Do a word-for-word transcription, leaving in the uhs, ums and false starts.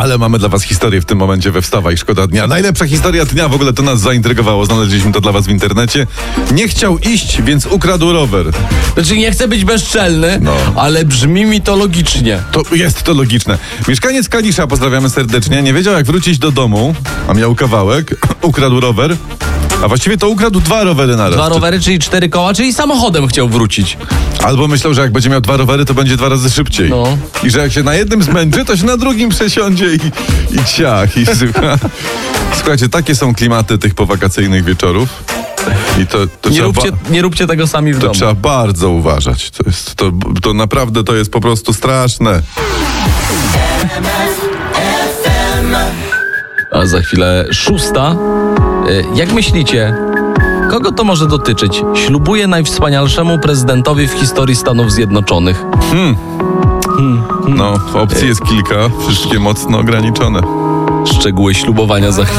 Ale mamy dla was historię w tym momencie we Wstawaj, szkoda dnia. Najlepsza historia dnia, w ogóle to nas zaintrygowało. Znaleźliśmy to dla was w internecie. Nie chciał iść, więc ukradł rower. Znaczy nie chcę być bezczelny, No. ale brzmi mi to logicznie. To jest to logiczne. Mieszkaniec Kalisza, pozdrawiamy serdecznie, nie wiedział jak wrócić do domu, a miał kawałek, ukradł rower, a właściwie to ukradł dwa rowery naraz. Dwa rowery, czyli cztery koła, czyli samochodem chciał wrócić. Albo myślał, że jak będzie miał dwa rowery, to będzie dwa razy szybciej. No. I że jak się na jednym zmęczy, to się na drugim przesiądzie i, i ciach. I słucha. Słuchajcie, takie są klimaty tych powakacyjnych wieczorów. I to, to, Nie trzeba, róbcie, nie róbcie tego sami w to domu. trzeba bardzo uważać. To, jest, to, to naprawdę to jest po prostu straszne. A za chwilę szósta. Y, Jak myślicie, kogo to może dotyczyć? Ślubuję najwspanialszemu prezydentowi w historii Stanów Zjednoczonych. No, opcji jest kilka, wszystkie mocno ograniczone. Szczegóły ślubowania za chwilę.